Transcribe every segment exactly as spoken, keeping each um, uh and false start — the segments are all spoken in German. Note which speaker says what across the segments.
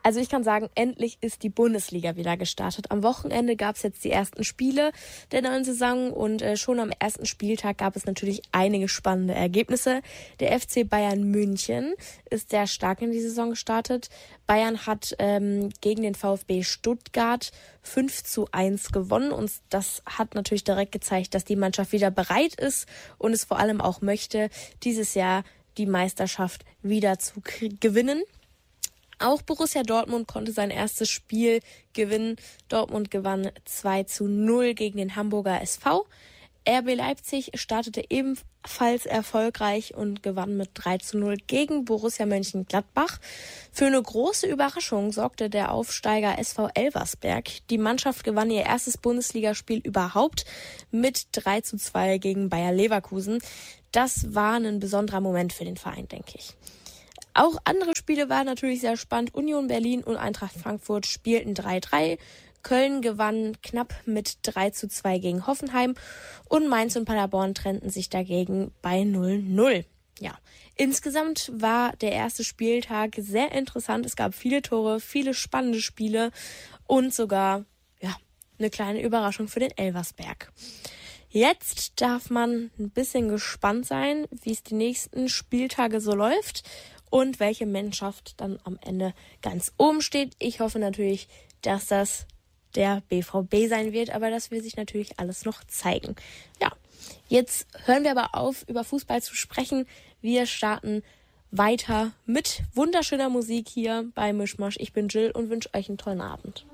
Speaker 1: Also ich kann sagen, endlich ist die Bundesliga wieder gestartet. Am Wochenende gab es jetzt die ersten Spiele der neuen Saison und äh, schon am ersten Spieltag gab es natürlich einige spannende Ergebnisse. Der F C Bayern München ist sehr stark in die Saison gestartet. Bayern hat ähm, gegen den VfB Stuttgart fünf zu eins gewonnen und das hat natürlich direkt gezeigt, dass die Mannschaft wieder bereit ist und es vor allem auch möchte, dieses Jahr die Meisterschaft wieder zu k- gewinnen. Auch Borussia Dortmund konnte sein erstes Spiel gewinnen. Dortmund gewann zwei zu null gegen den Hamburger S V. R B Leipzig startete ebenfalls erfolgreich und gewann mit drei zu null gegen Borussia Mönchengladbach. Für eine große Überraschung sorgte der Aufsteiger S V Elversberg. Die Mannschaft gewann ihr erstes Bundesligaspiel überhaupt mit drei zu zwei gegen Bayer Leverkusen. Das war ein besonderer Moment für den Verein, denke ich. Auch andere Spiele waren natürlich sehr spannend. Union Berlin und Eintracht Frankfurt spielten drei drei. Köln gewann knapp mit drei zu zwei gegen Hoffenheim und Mainz und Paderborn trennten sich dagegen bei null null. Ja, insgesamt war der erste Spieltag sehr interessant. Es gab viele Tore, viele spannende Spiele und sogar ja, eine kleine Überraschung für den Elversberg. Jetzt darf man ein bisschen gespannt sein, wie es die nächsten Spieltage so läuft und welche Mannschaft dann am Ende ganz oben steht. Ich hoffe natürlich, dass das der B V B sein wird, aber das will sich natürlich alles noch zeigen. Ja, jetzt hören wir aber auf, über Fußball zu sprechen. Wir starten weiter mit wunderschöner Musik hier bei Mischmasch. Ich bin Jill und wünsche euch einen tollen Abend.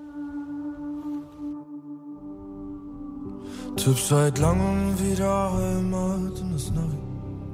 Speaker 2: Typ seit langem wieder Heimat in das Navi.